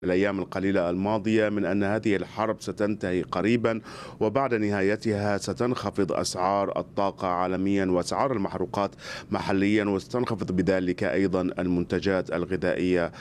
الأيام القليلة الماضية من أن هذه الحرب ستنتهي قريبا، وبعد نهايتها ستنخفض أسعار الطاقة عالميا وأسعار المحروقات محليا، وستنخفض بذلك أيضا المنتجات الغذائية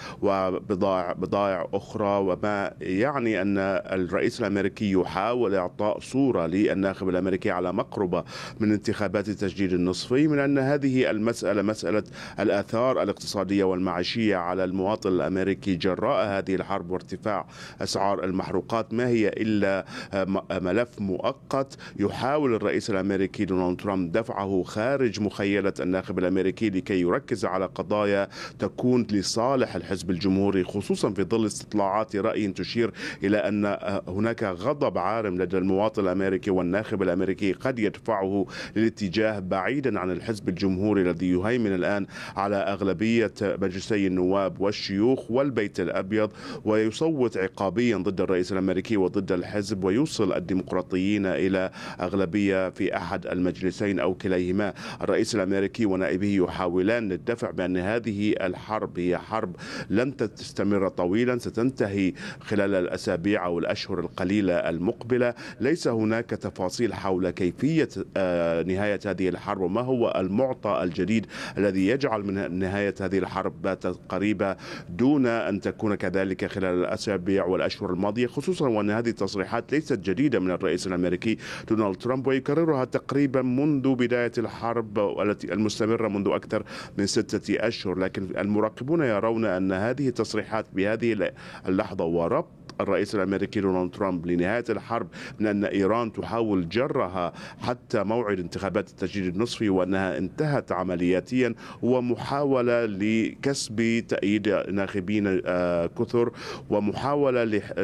وبضائع أخرى. وما يعني أن الرئيس الأمريكي يحاول إعطاء صورة للناخب الأمريكي على مقربة من انتخابات التجديد النصفي من أن هذه المسألة مسألة الآثار الاقتصادية والمعيشية على المواطن الأمريكي جراء هذه الحرب وارتفاع أسعار المحروقات ما هي إلا ملف مؤقت يحاول الرئيس الأمريكي دونالد ترامب دفعه خارج مخيلة الناخب الأمريكي لكي يركز على قضايا تكون لصالح الحزب الجمهوري، خصوصا في ظل استطلاعات رأي تشير إلى أن هناك غضب عارم لدى المواطن الأمريكي، والناخب الأمريكي قد يدفعه للاتجاه بعيدا عن الحزب الجمهوري الذي يهيمن الآن على أغلبية مجلسي النواب والشيوخ والبيت الأبيض، ويصوت عقابيا ضد الرئيس الأمريكي وضد الحزب، ويوصل الديمقراطيين إلى أغلبية في أحد المجلسين أو كليهما. الرئيس الأمريكي ونائبه يحاولان الدفع بأن هذه الحرب هي حرب لن تستمر طويلا، ستنتهي خلال الأسابيع أو الأشهر القليلة المقبلة. ليس هناك تفاصيل حول كيفية نهاية هذه الحرب وما هو المعطى الجديد الذي يجعل من نهاية هذه الحرب قريبة دون أن تكون كذلك خلال الأسابيع والأشهر الماضية، خصوصا وأن هذه التصريحات ليست جديدة من الرئيس الأمريكي دونالد ترامب، ويكررها تقريبا منذ بداية الحرب التي المستمرة منذ أكثر من 6 أشهر. لكن المراقبون يرون أن هذه التصريحات بهذه اللحظة وربط الرئيس الأمريكي دونالد ترامب لنهاية الحرب من أن إيران تحاول جرها حتى موعد انتخابات التجديد النصفي وأنها انتهت عملياتيا، ومحاولة لكسب تأييد ناخبين كثر، ومحاولة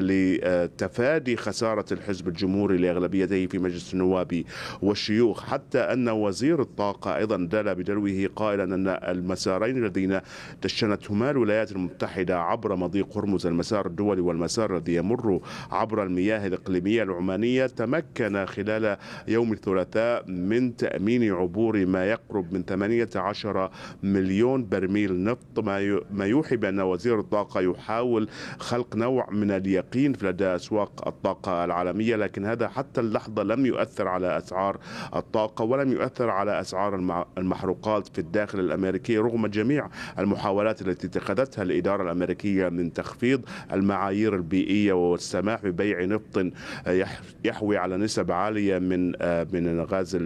لتفادي خسارة الحزب الجمهوري لأغلبيته في مجلس النواب والشيوخ، حتى أن وزير الطاقة أيضا دل بدلوه قائلا أن المسارين الذين دشنتهما الولايات المتحدة عبر مضيق هرمز، المسار الدولي والمسار الذي يمر عبر المياه الإقليمية العمانية، تمكن خلال يوم الثلاثاء من تأمين عبور ما يقرب من 18 مليون برميل نفط، ما يوحي بأن وزير الطاقة يحاول خلق نوع من اليقين لدى أسواق الطاقة العالمية. لكن هذا حتى اللحظة لم يؤثر على أسعار الطاقة ولم يؤثر على أسعار المحروقات في الداخل الأمريكي، رغم جميع المحاولات التي اتخذتها الإدارة الأمريكية من تخفيض المعايير البيئية والسماح ببيع نفط يحوي على نسب عالية من غاز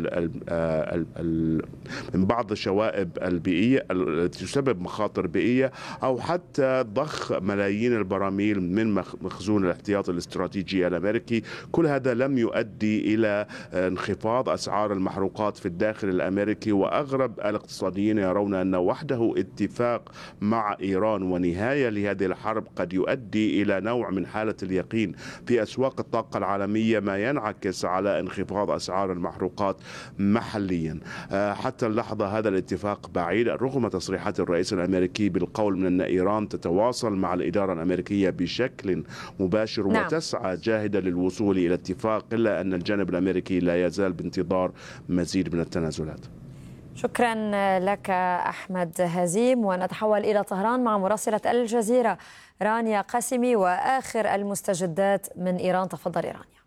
من بعض الشوائب البيئية التي تسبب مخاطر بيئية، أو حتى ضخ ملايين البراميل من مخزون الاحتياطي الاستراتيجي الأمريكي. كل هذا لم يؤدي إلى انخفاض أسعار المحروقات في الداخل الأمريكي، وأغلب الاقتصاديين يرون أن وحده اتفاق مع إيران ونهاية لهذه الحرب قد يؤدي إلى نوع من حالة اليقين في أسواق الطاقة العالمية، ما ينعكس على انخفاض أسعار المحروقات محليا. حتى اللحظة هذا الاتفاق بعيد، رغم تصريحات الرئيس الأمريكي بالقول من أن إيران تتواصل مع الإدارة الأمريكية بشكل مباشر وتسعى جاهدة للوصول إلى اتفاق، إلا أن الجانب الأمريكي لا يزال بانتظار مزيد من التنازلات. شكرا لك أحمد هزيم. ونتحول إلى طهران مع مراسلة الجزيرة رانيا قاسمي وآخر المستجدات من إيران. تفضل رانيا.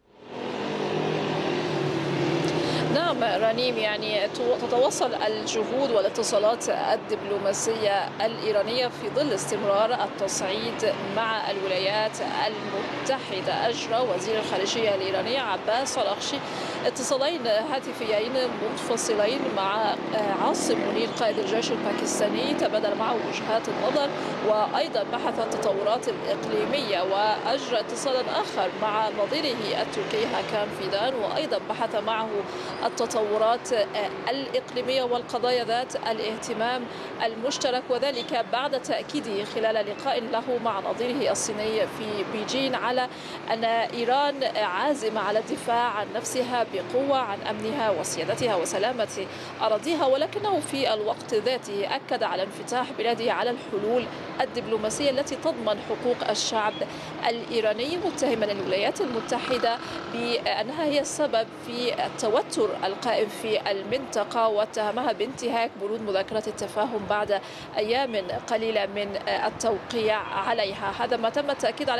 نعم رنيم، يعني تتواصل الجهود والاتصالات الدبلوماسية الإيرانية في ظل استمرار التصعيد مع الولايات المتحدة. أجرى وزير الخارجية الإيراني عباس أراغشي اتصالين هاتفيين منفصلين مع عاصم منير قائد الجيش الباكستاني، تبادل معه وجهات النظر وأيضا بحث التطورات الإقليمية، وأجرى اتصالا آخر مع نظيره التركي هاكان فيدان، وأيضا بحث معه التطورات الإقليمية والقضايا ذات الاهتمام المشترك، وذلك بعد تأكيده خلال لقاء له مع نظيره الصيني في بيجين على أن إيران عازمة على الدفاع عن نفسها بقوة، عن أمنها وسيادتها وسلامة أراضيها، ولكنه في الوقت ذاته أكد على انفتاح بلاده على الحلول الدبلوماسية التي تضمن حقوق الشعب الإيراني، متهما الولايات المتحدة بأنها هي السبب في التوتر القائم في المنطقة، واتهمها بانتهاك بنود مذكرة التفاهم بعد أيام قليلة من التوقيع عليها. هذا ما تم التأكيد عليه